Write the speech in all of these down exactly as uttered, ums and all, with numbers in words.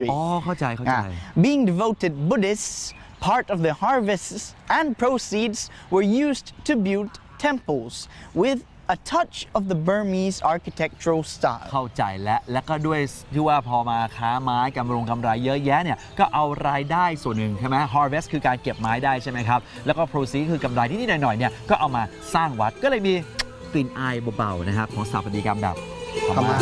อ๋อเข้าใจเข้าใจ Being devoted Buddhists, part of the harvests and proceeds were used to build temples with a touch of the Burmese architectural style เข้าใจและและก็ด้วยที่ว่าพอมาค้าไม้กำรงกำไรเยอะแยะเนี่ยก็เอารายได้ส่วนหนึ่งใช่ไหม harvest คือการเก็บไม้ได้ใช่ไหมครับแล้วก็ proceed คือกำไรนิดๆหน่อยๆเนี่ยก็เอามาสร้างวัดก็เลยมีกลิ่นอายเบาๆนะครับของสถาปัตยกรรมแบบพม่า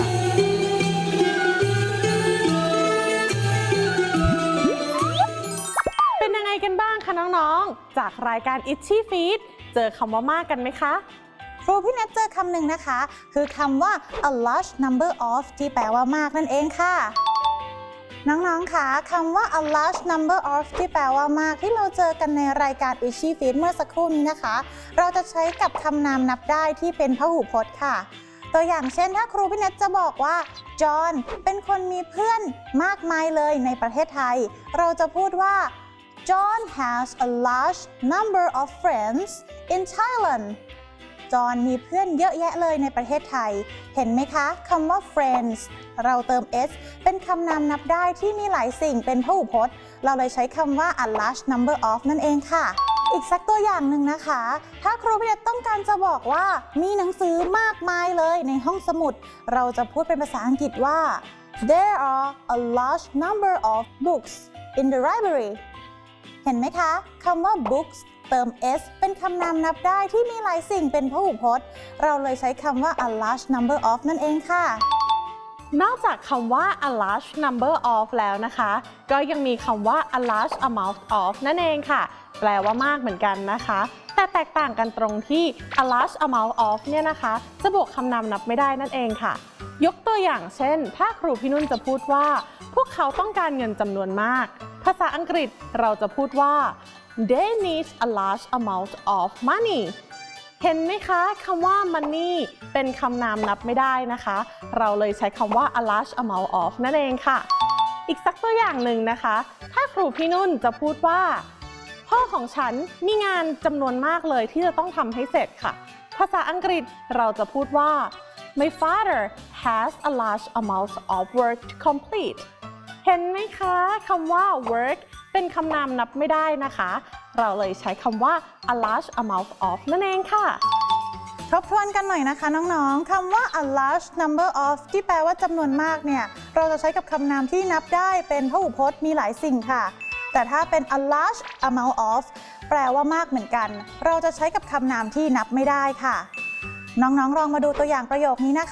เป็นยังไงกันบ้างคะน้องๆจากรายการ Itchy Feet เจอคำว่ามากกันไหมคะครูพี่เนทเจอคำหนึ่งนะคะคือคำว่า a large number of ที่แปลว่ามากนั่นเองค่ะน้องๆค่ะคำว่า a large number of ที่แปลว่ามากที่เราเจอกันในรายการ Itchy Feet เมื่อสักครู่นี้นะคะเราจะใช้กับคำนามนับได้ที่เป็นพหูพจน์ค่ะตัวอย่างเช่นถ้าครูพี่เนทจะบอกว่าจอห์นเป็นคนมีเพื่อนมากมายเลยในประเทศไทยเราจะพูดว่า John has a large number of friends in Thailand จอห์นมีเพื่อนเยอะแยะเลยในประเทศไทยเห็นไหมคะคำว่า friends เราเติม s เป็นคำนามนับได้ที่มีหลายสิ่งเป็นพหูพจน์เราเลยใช้คำว่า a large number of นั่นเองค่ะอีกสักตัวอย่างหนึ่งนะคะถ้าครูพี่เนทต้องการจะบอกว่ามีหนังสือมากมายเลยในห้องสมุดเราจะพูดเป็นภาษาอังกฤษว่า there are a large number of books in the library เห็นไหมคะคำว่า books เติม s เป็นคำนามนับได้ที่มีหลายสิ่งเป็นพหูพจน์เราเลยใช้คำว่า a large number of นั่นเองค่ะนอกจากคำว่า a large number of แล้วนะคะก็ยังมีคำว่า a large amount of นั่นเองค่ะแปลว่ามากเหมือนกันนะคะแต่แตกต่างกันตรงที่ a large amount of เนี่ยนะคะจะบวกคำนามนับไม่ได้นั่นเองค่ะยกตัวอย่างเช่นถ้าครูพี่นุ่นจะพูดว่าพวกเขาต้องการเงินจำนวนมากภาษาอังกฤษเราจะพูดว่า they need a large amount of money เห็นไหมคะคำว่า money เป็นคำนามนับไม่ได้นะคะเราเลยใช้คำว่า a large amount of นั่นเองค่ะอีกสักตัวอย่างหนึ่งนะคะถ้าครูพี่นุ่นจะพูดว่าพ่อของฉันมีงานจำนวนมากเลยที่จะต้องทำให้เสร็จค่ะภาษาอังกฤษเราจะพูดว่า my father has a large amount of work to complete เห็นไหมคะคำว่า work เป็นคำนามนับไม่ได้นะคะเราเลยใช้คำว่า a large amount of นั่นเองค่ะทบทวนกันหน่อยนะคะน้องๆคำว่า a large number of ที่แปลว่าจำนวนมากเนี่ยเราจะใช้กับคำนามที่นับได้เป็นพหูพจน์มีหลายสิ่งค่ะแต่ถ้าเป็น a large amount of แปลว่ามากเหมือนกันเราจะใช้กับคำนามที่นับไม่ได้ค่ะน้องๆลองมาดูตัวอย่างประโยคนี้นะคะ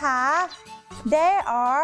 There are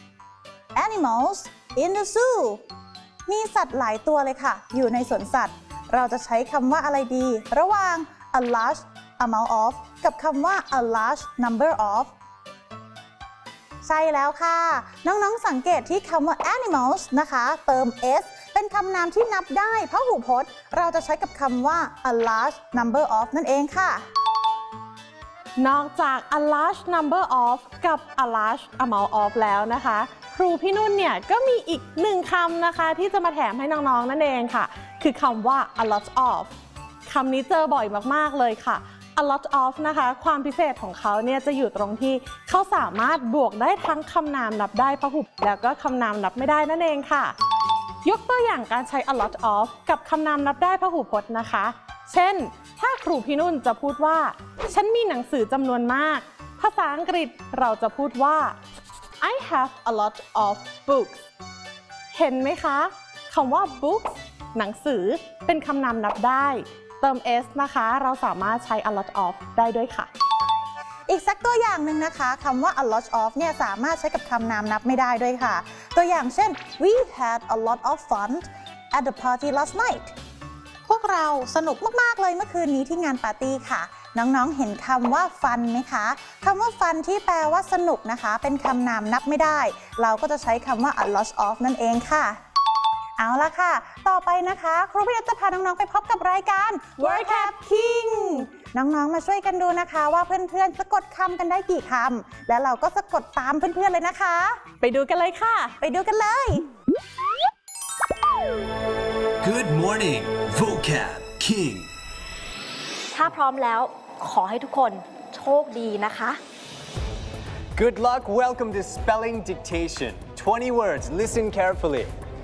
animals in the zoo มีสัตว์หลายตัวเลยค่ะอยู่ในสวนสัตว์เราจะใช้คำว่าอะไรดีระหว่าง a large amount of กับคำว่า a large number of ใช่แล้วค่ะน้องๆสังเกตที่คำว่า animals นะคะเติม s เป็นคำนามที่นับได้พหูพจน์เราจะใช้กับคำว่า a large number of นั่นเองค่ะนอกจาก a large number of กับ a large amount of แล้วนะคะครูพี่นุ่นเนี่ยก็มีอีกหนึ่งคำนะคะที่จะมาแถมให้น้องๆนั่นเองค่ะคือคำว่า a lot of คำนี้เจอบ่อยมากๆเลยค่ะ a lot of นะคะความพิเศษของเขาเนี่ยจะอยู่ตรงที่เขาสามารถบวกได้ทั้งคำนามนับได้พหูพจน์แล้วก็คำนามนับไม่ได้นั่นเองค่ะยกตัวอย่างการใช้ a lot of กับคำนามนับได้พหูพจน์นะคะเช่นถ้าครูพี่นุ่นจะพูดว่าฉันมีหนังสือจำนวนมากภาษาอังกฤษเราจะพูดว่า I have a lot of books เห็นไหมคะคำว่า books หนังสือเป็นคำนามนับได้เติม s นะคะเราสามารถใช้ a lot of ได้ด้วยค่ะอีกสักตัวอย่างหนึ่งนะคะคำว่า a lot of เนี่ยสามารถใช้กับคำนามนับไม่ได้ด้วยค่ะตัวอย่างเช่น we had a lot of fun at the party last night พวกเราสนุกมากๆเลยเมื่อคืนนี้ที่งานปาร์ตี้ค่ะน้องๆเห็นคำว่า fun ไหมคะคำว่า fun ที่แปลว่าสนุกนะคะเป็นคำนามนับไม่ได้เราก็จะใช้คำว่า a lot of นั่นเองค่ะเอาละค่ะต่อไปนะคะครูพี่เนทจะพาน้องๆไปพบกับรายการ Word Cap King น้องๆมาช่วยกันดูนะคะว่าเพื่อนๆสะกดคำกันได้กี่คำและเราก็สะกดตามเพื่อนๆเลยนะคะไปดูกันเลยค่ะไปดูกันเลย Good morning Vocab King ถ้าพร้อมแล้วขอให้ทุกคนโชคดีนะคะ Good luck. Welcome to Spelling Dictation. twenty words. Listen carefully.